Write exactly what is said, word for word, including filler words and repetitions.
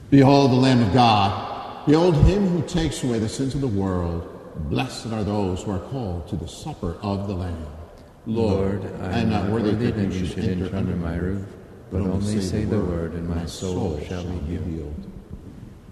Behold the Lamb of God. Behold him who takes away the sins of the world. Blessed are those who are called to the supper of the Lamb. Lord, I am not worthy that you should enter under my roof, but only say the word, and my soul shall be healed.